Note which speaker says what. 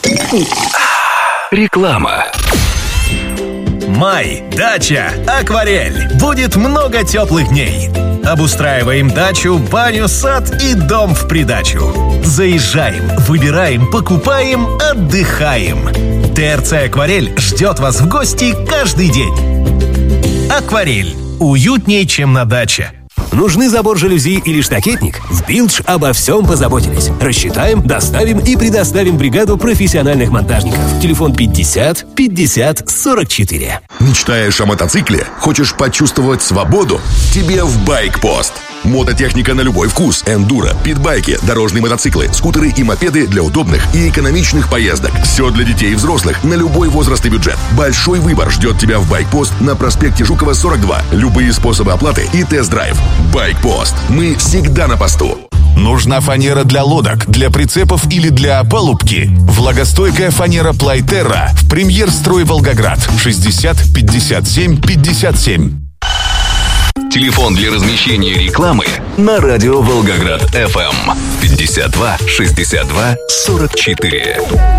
Speaker 1: Реклама.
Speaker 2: Май. Дача. Акварель. Будет много теплых дней. Обустраиваем дачу, баню, сад и дом в придачу. Заезжаем, выбираем, покупаем, отдыхаем. ТРЦ «Акварель» ждет вас в гости каждый день. «Акварель» – уютнее, чем на даче.
Speaker 3: Нужны забор жалюзи или штакетник? В Билдж обо всем позаботились. Рассчитаем, доставим и предоставим бригаду профессиональных монтажников. Телефон 50 50 44.
Speaker 4: Мечтаешь о мотоцикле? Хочешь почувствовать свободу? Тебе в Байкпост. Мототехника на любой вкус. Эндуро, питбайки, дорожные мотоциклы, скутеры и мопеды для удобных и экономичных поездок. Все для детей и взрослых на любой возраст и бюджет. Большой выбор ждет тебя в Байкпост на проспекте Жукова, 42. Любые способы оплаты и тест-драйв. Байкпост. Мы всегда на посту.
Speaker 5: Нужна фанера для лодок, для прицепов или для опалубки? Влагостойкая фанера Плайтерра в Премьер-строй Волгоград. 60 57 57.
Speaker 1: Телефон для размещения рекламы на радио Волгоград FM 52 62 44.